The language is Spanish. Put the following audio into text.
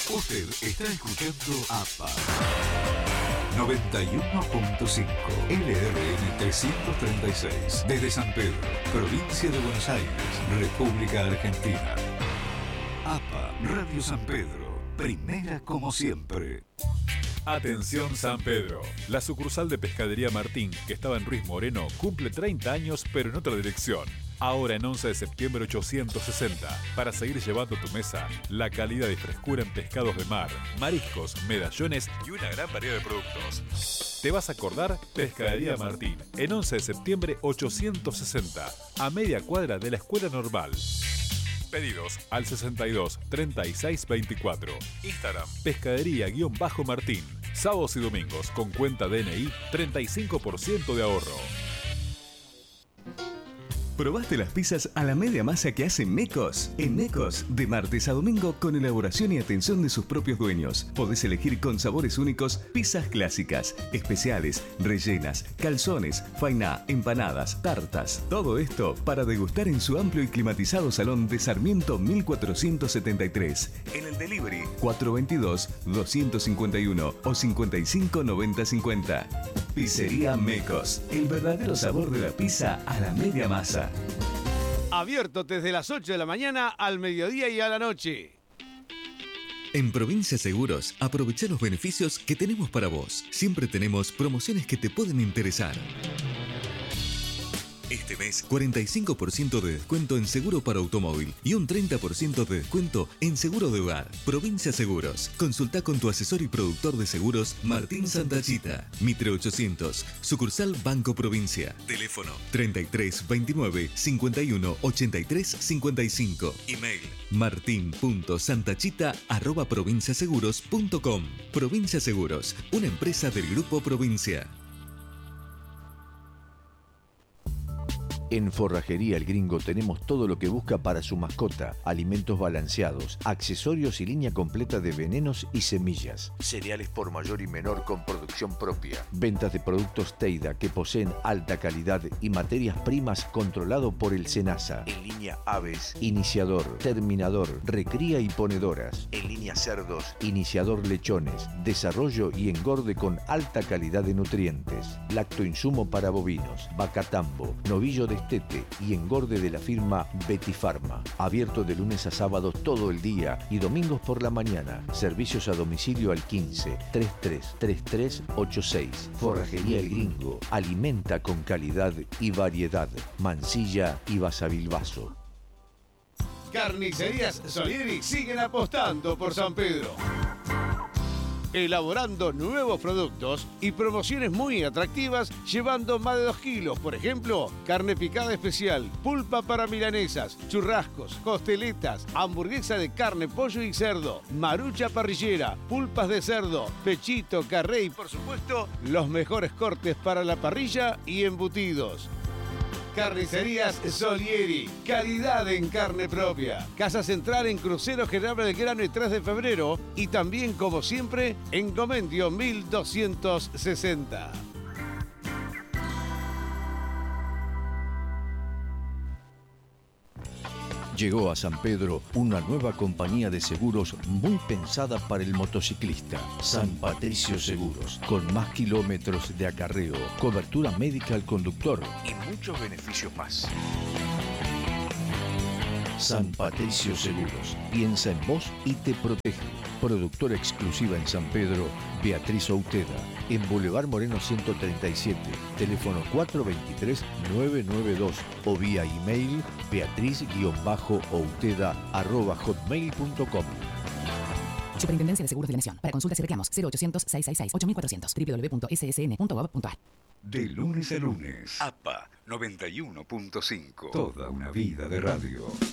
Usted está escuchando APA 91.5 LRN 336 desde San Pedro, provincia de Buenos Aires, República Argentina. APA Radio San Pedro, primera como siempre. Atención San Pedro, la sucursal de Pescadería Martín, que estaba en Ruiz Moreno, cumple 30 años pero en otra dirección. Ahora en 11 de septiembre 860, para seguir llevando a tu mesa la calidad y frescura en pescados de mar, mariscos, medallones y una gran variedad de productos. ¿Te vas a acordar? Pescadería Martín, en 11 de septiembre 860, a media cuadra de la Escuela Normal. Pedidos al 62 36 24. Instagram, pescadería-martín. Sábados y domingos con cuenta DNI, 35% de ahorro. ¿Probaste las pizzas a la media masa que hace Mecos? En Mecos, de martes a domingo, con elaboración y atención de sus propios dueños. Podés elegir con sabores únicos pizzas clásicas, especiales, rellenas, calzones, fainá, empanadas, tartas. Todo esto para degustar en su amplio y climatizado salón de Sarmiento 1473. En el delivery 422-251 o 559050. Pizzería Mecos, el verdadero sabor de la pizza a la media masa. Abierto desde las 8 de la mañana al mediodía y a la noche. En Provincia Seguros, aprovecha los beneficios que tenemos para vos. Siempre tenemos promociones que te pueden interesar. Este mes, 45% de descuento en seguro para automóvil y un 30% de descuento en seguro de hogar. Provincia Seguros. Consulta con tu asesor y productor de seguros, Martín Santachita. Mitre 800, sucursal Banco Provincia. Teléfono 33 29 51 83 55. Email martin.santachita@provinciaseguros.com. Provincia Seguros, una empresa del Grupo Provincia. En Forrajería El Gringo tenemos todo lo que busca para su mascota: alimentos balanceados, accesorios y línea completa de venenos y semillas, cereales por mayor y menor con producción propia, ventas de productos Teida que poseen alta calidad y materias primas controlado por el SENASA. En línea aves, iniciador, terminador, recría y ponedoras. En línea cerdos, iniciador lechones, desarrollo y engorde con alta calidad de nutrientes, lactoinsumo para bovinos, vacatambo, novillo de destete y engorde de la firma Betty Pharma. Abierto de lunes a sábado todo el día y domingos por la mañana. Servicios a domicilio al 15 33 33 86. Forrajería El Gringo. Alimenta con calidad y variedad. Mansilla y Basavilbaso. Carnicerías Solieri siguen apostando por San Pedro, elaborando nuevos productos y promociones muy atractivas, llevando más de 2 kilos. Por ejemplo, carne picada especial, pulpa para milanesas, churrascos, costeletas, hamburguesa de carne, pollo y cerdo, marucha parrillera, pulpas de cerdo, pechito, carré y, por supuesto, los mejores cortes para la parrilla y embutidos. Carnicerías Solieri, calidad en carne propia. Casa Central en Crucero General Belgrano y 3 de febrero. Y también, como siempre, en Comendio 1260. Llegó a San Pedro una nueva compañía de seguros muy pensada para el motociclista. San Patricio Seguros, con más kilómetros de acarreo, cobertura médica al conductor y muchos beneficios más. San Patricio Seguros, piensa en vos y te protege. Productora exclusiva en San Pedro, Beatriz Outeda. En Boulevard Moreno 137, teléfono 423-992 o vía email beatriz-outeda@hotmail.com. Superintendencia de Seguros de la Nación. Para consultas y reclamos 0800-666-8400 www.ssn.gov.ar. De lunes a lunes, APA 91.5. Toda una vida de radio.